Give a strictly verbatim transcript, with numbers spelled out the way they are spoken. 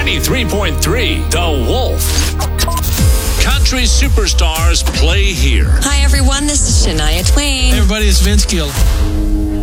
ninety-three point three The Wolf. Country superstars play here. Hi, everyone. This is Shania Twain. Hey, everybody, it's Vince Gill.